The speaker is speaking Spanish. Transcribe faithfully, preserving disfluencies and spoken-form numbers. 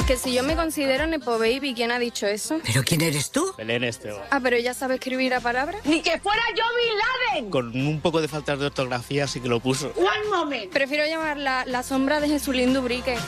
Que si yo me considero Nepo Baby, ¿quién ha dicho eso? ¿Pero quién eres tú? Belén Esteban. Ah, pero ella sabe escribir a palabras. ¡Ni que fuera yo Bin Laden! Con un poco de faltas de ortografía sí que lo puso. One moment. Prefiero llamarla la sombra de Jesulín Dubrique.